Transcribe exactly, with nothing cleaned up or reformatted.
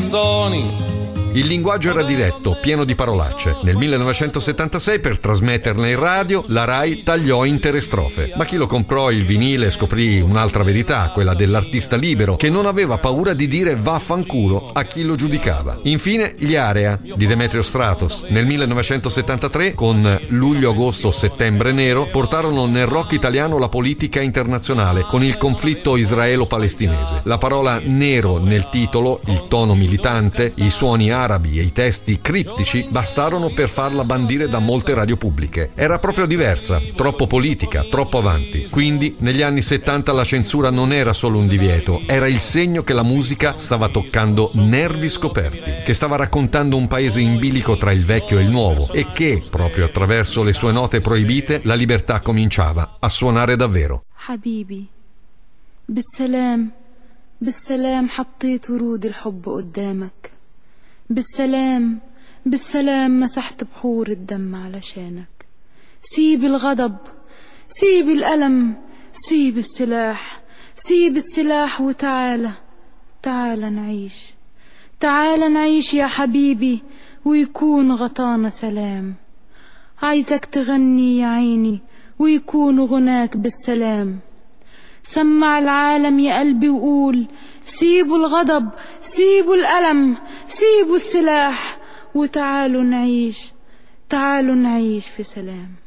canzoni. Il linguaggio era diretto, pieno di parolacce. Nel millenovecentosettantasei, per trasmetterle in radio, la Rai tagliò intere strofe. Ma chi lo comprò il vinile scoprì un'altra verità, quella dell'artista libero, che non aveva paura di dire vaffanculo a chi lo giudicava. Infine, gli Area di Demetrio Stratos. Nel millenovecentosettantatré, con Luglio, Agosto, Settembre Nero, portarono nel rock italiano la politica internazionale, con il conflitto israelo-palestinese. La parola nero nel titolo, il tono militante, i suoni arabi e i testi criptici bastarono per farla bandire da molte radio pubbliche. Era proprio diversa, troppo politica, troppo avanti. Quindi negli anni settanta la censura non era solo un divieto, era il segno che la musica stava toccando nervi scoperti, che stava raccontando un paese in bilico tra il vecchio e il nuovo e che, proprio attraverso le sue note proibite, la libertà cominciava a suonare davvero. Habibi, بالسلام بالسلام حطيت ورود الحب قدامك. بالسلام بالسلام مسحت بحور الدم علشانك. سيب الغضب سيب الألم سيب السلاح سيب السلاح وتعالى تعالى نعيش تعالى نعيش يا حبيبي ويكون غطانا سلام. عايزك تغني يا عيني ويكون غناك بالسلام. سمع العالم يا قلبي وقول سيبوا الغضب سيبوا الألم سيبوا السلاح وتعالوا نعيش تعالوا نعيش في سلام.